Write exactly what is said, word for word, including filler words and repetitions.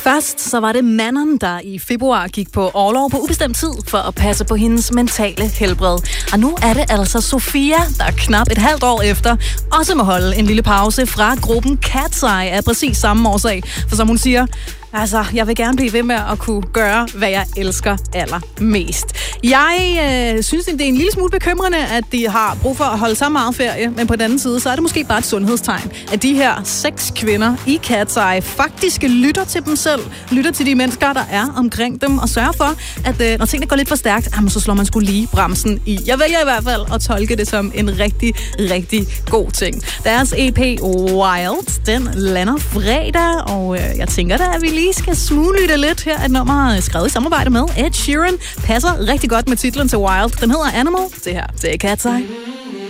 Først så var det Manon, der i februar gik på orlov på ubestemt tid for at passe på hendes mentale helbred. Og nu er det altså Sofia, der knap et halvt år efter også må holde en lille pause fra gruppen Cat's Eye af præcis samme årsag. For som hun siger, altså, jeg vil gerne blive ved med at kunne gøre, hvad jeg elsker allermest. Jeg øh, synes, det er en lille smule bekymrende, at de har brug for at holde så meget ferie, men på den anden side, så er det måske bare et sundhedstegn, at de her seks kvinder i Cat's Eye faktisk lytter til dem selv, lytter til de mennesker, der er omkring dem, og sørger for, at øh, når tingene går lidt for stærkt, jamen, så slår man sgu lige bremsen i. Jeg vælger i hvert fald at tolke det som en rigtig, rigtig god ting. Deres E P Wild, den lander fredag, og øh, jeg tænker da, at vi lige skal smuglytte lidt her. Et nummer skrevet i samarbejde med Ed Sheeran. Passer rigtig godt med titlen til Wild. Den hedder Animal. Det her, det er Cat's Eye.